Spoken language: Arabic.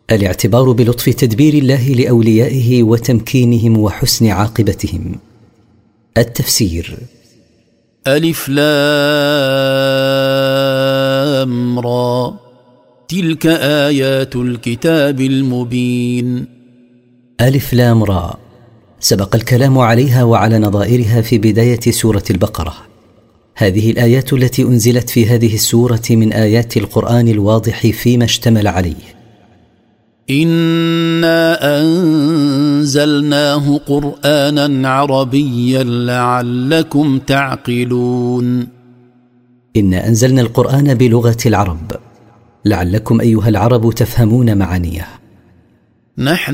الاعتبار بلطف تدبير الله لأوليائه وتمكينهم وحسن عاقبتهم. التفسير: ألف لام را، تلك آيات الكتاب المبين. ألف لام را، سبق الكلام عليها وعلى نظائرها في بداية سورة البقرة. هذه الآيات التي أنزلت في هذه السورة من آيات القرآن الواضح فيما اشتمل عليه. إنا أنزلناه قرآنا عربيا لعلكم تعقلون. إنا أنزلنا القرآن بلغة العرب لعلكم أيها العرب تفهمون معانيه. نحن